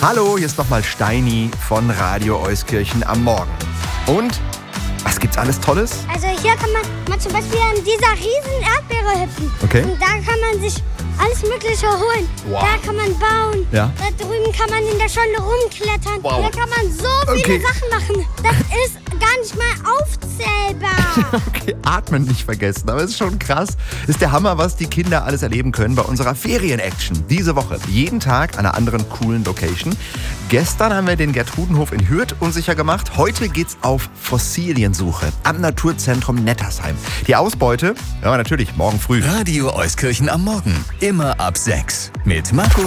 Hallo, hier ist nochmal Steini von Radio Euskirchen am Morgen. Und was gibt's alles Tolles? Also hier kann man zum Beispiel an dieser riesen Erdbeere hüpfen. Okay. Und da kann man sich alles Mögliche holen. Wow. Da kann man bauen. Ja. Da drüben kann man in der Scholle rumklettern. Wow. Da kann man so viele Sachen machen. Das ist gar nicht mal aufzählbar. Okay, atmen nicht vergessen, aber es ist schon krass. Ist der Hammer, was die Kinder alles erleben können bei unserer Ferien-Action. Diese Woche, jeden Tag an einer anderen coolen Location. Gestern haben wir den Gertrudenhof in Hürth unsicher gemacht. Heute geht's auf Fossiliensuche am Naturzentrum Nettersheim. Die Ausbeute, ja natürlich, morgen früh. Radio Euskirchen am Morgen. Immer ab 6. Mit Marco